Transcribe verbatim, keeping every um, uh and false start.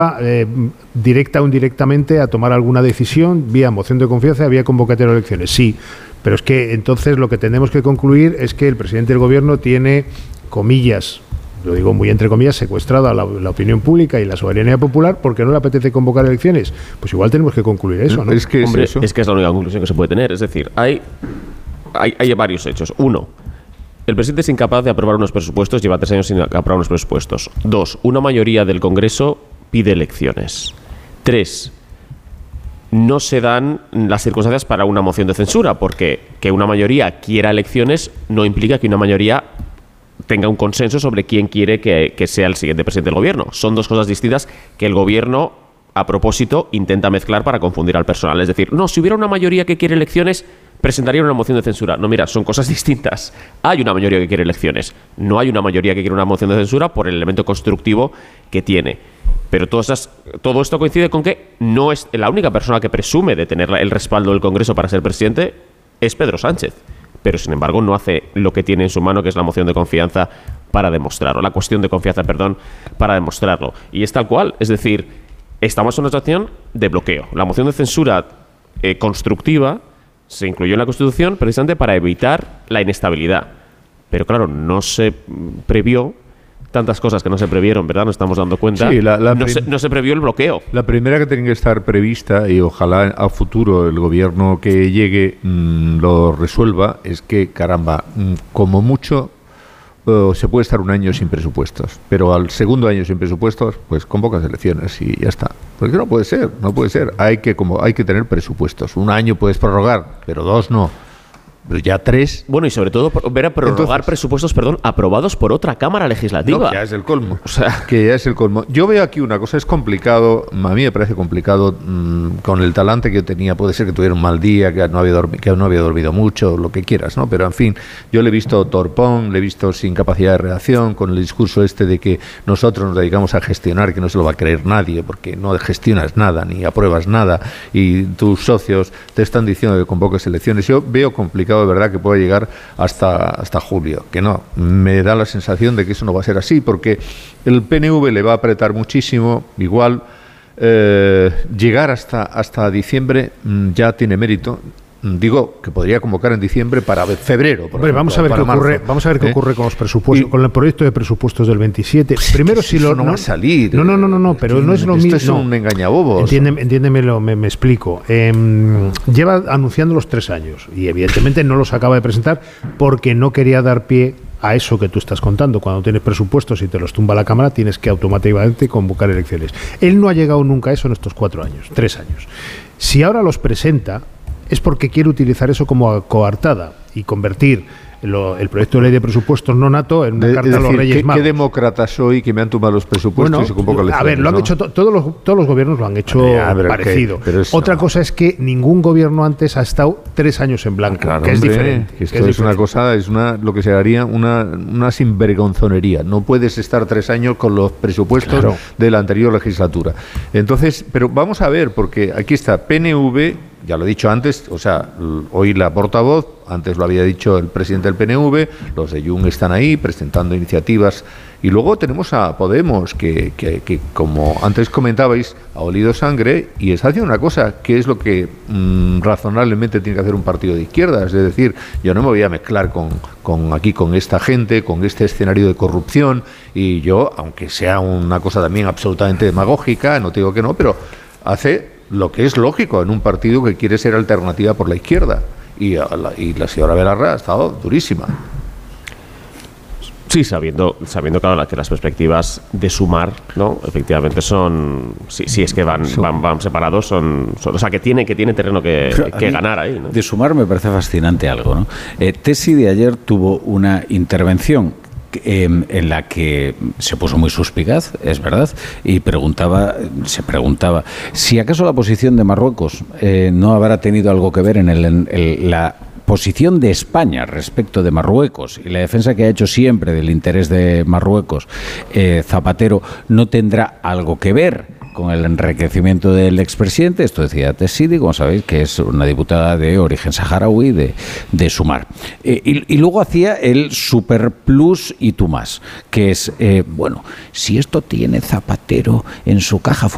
eh, directa o indirectamente a tomar alguna decisión vía moción de confianza, vía convocatoria de elecciones. Sí, pero es que entonces lo que tenemos que concluir es que el presidente del gobierno tiene, comillas, lo digo muy entre comillas, secuestrada la, la opinión pública y la soberanía popular porque no le apetece convocar elecciones. Pues igual tenemos que concluir eso, ¿no? Es que es, Hombre, eso. es que es la única conclusión que se puede tener. Es decir, hay, hay, hay varios hechos. Uno, el presidente es incapaz de aprobar unos presupuestos, lleva tres años sin aprobar unos presupuestos. Dos, una mayoría del Congreso pide elecciones. Tres, no se dan las circunstancias para una moción de censura, porque que una mayoría quiera elecciones no implica que una mayoría tenga un consenso sobre quién quiere que, que sea el siguiente presidente del gobierno. Son dos cosas distintas que el gobierno, a propósito, intenta mezclar para confundir al personal. Es decir, no, si hubiera una mayoría que quiere elecciones, presentaría una moción de censura. No, mira, son cosas distintas. Hay una mayoría que quiere elecciones. No hay una mayoría que quiere una moción de censura por el elemento constructivo que tiene. Pero todas esas, todo esto coincide con que no es la única persona que presume de tener el respaldo del Congreso para ser presidente es Pedro Sánchez. Pero, sin embargo, no hace lo que tiene en su mano, que es la moción de confianza para demostrarlo. La cuestión de confianza, perdón, para demostrarlo. Y es tal cual. Es decir, estamos en una situación de bloqueo. La moción de censura eh, constructiva se incluyó en la Constitución precisamente para evitar la inestabilidad. Pero, claro, no se previó tantas cosas que no se previeron, ¿verdad? Nos estamos dando cuenta. Sí, la, la no, se, no se previó el bloqueo. La primera que tiene que estar prevista, y ojalá a futuro el gobierno que llegue mmm, lo resuelva, es que, caramba, mmm, como mucho uh, se puede estar un año sin presupuestos, pero al segundo año sin presupuestos, pues convocas elecciones y ya está. Porque no puede ser, no puede ser. Hay que, como, hay que tener presupuestos. Un año puedes prorrogar, pero dos no. Pero ya tres. Bueno, y sobre todo ver a prorrogar Entonces, presupuestos, perdón, aprobados por otra Cámara Legislativa. No, que ya es el colmo. O sea, que ya es el colmo. Yo veo aquí una cosa, es complicado, a mí me parece complicado, mmm, con el talante que tenía, puede ser que tuviera un mal día, que no había dormido, que no había dormido mucho, lo que quieras, ¿no? Pero en fin, yo le he visto torpón, le he visto sin capacidad de reacción, con el discurso este de que nosotros nos dedicamos a gestionar, que no se lo va a creer nadie, porque no gestionas nada, ni apruebas nada, y tus socios te están diciendo que convoques elecciones. Yo veo complicado de verdad que pueda llegar hasta, hasta julio, que no, me da la sensación de que eso no va a ser así, porque el P N V le va a apretar muchísimo, igual eh, llegar hasta, hasta diciembre mmm, ya tiene mérito. Digo que podría convocar en diciembre para febrero. Por Hombre, ejemplo, vamos a ver qué ocurre. marzo, vamos a ver qué ¿eh? ocurre con los presupuestos, y, con el proyecto de presupuestos del veintisiete. Pues Primero, es si eso lo no, no va a salir. No, no, no, no, no pero esto, no es lo esto mismo. Es un engañabobos. Entiéndeme, entiéndemelo, me, me explico. Eh, lleva anunciando los tres años y evidentemente no los acaba de presentar porque no quería dar pie a eso que tú estás contando. Cuando tienes presupuestos y te los tumba la Cámara, tienes que automáticamente convocar elecciones. Él no ha llegado nunca a eso en estos cuatro años, tres años. Si ahora los presenta, es porque quiere utilizar eso como coartada y convertir lo, el proyecto de ley de presupuestos no nato en una de, carta decir, a los Reyes ¿qué, Magos. ¿Qué demócrata soy que me han tumbado los presupuestos bueno, y se convoca elecciones? A ver, lo han ¿no? hecho to, todos, los, todos los gobiernos lo han hecho ya, parecido. Okay, es, Otra no. cosa es que ningún gobierno antes ha estado tres años en blanco, claro, que hombre, es diferente. Que esto que es, es es una cosa, es una lo que se haría una, una sinvergonzonería. No puedes estar tres años con los presupuestos claro. de la anterior legislatura. Entonces, pero vamos a ver, porque aquí está P N V, ya lo he dicho antes, o sea, hoy la portavoz, antes lo había dicho el presidente del P N V, los de Jung están ahí presentando iniciativas, y luego tenemos a Podemos, que, que, que como antes comentabais, ha olido sangre y está haciendo una cosa que es lo que mmm, razonablemente tiene que hacer un partido de izquierda, es decir, yo no me voy a mezclar con, con aquí con esta gente, con este escenario de corrupción, y yo, aunque sea una cosa también absolutamente demagógica, no te digo que no, pero hace lo que es lógico en un partido que quiere ser alternativa por la izquierda. Y la, y la señora Belarra ha estado durísima. Sí, sabiendo, sabiendo claro, que las perspectivas de Sumar, ¿no? Efectivamente son, sí, sí es que van, van, van separados, son, son, o sea, que tiene, que tiene terreno que, que ganar ahí, ¿no? De Sumar me parece fascinante algo, ¿no? Eh, Tesi de ayer tuvo una intervención Eh, en la que se puso muy suspicaz, es verdad, y preguntaba, se preguntaba si acaso la posición de Marruecos eh, no habrá tenido algo que ver en, el, en el, la posición de España respecto de Marruecos y la defensa que ha hecho siempre del interés de Marruecos. eh, Zapatero no tendrá algo que ver con el enriquecimiento del expresidente. Esto decía Tessidi, como sabéis, que es una diputada de origen saharaui de, de Sumar. Eh, y, y luego hacía el super plus y tú más, que es, eh, bueno, si esto tiene Zapatero en su caja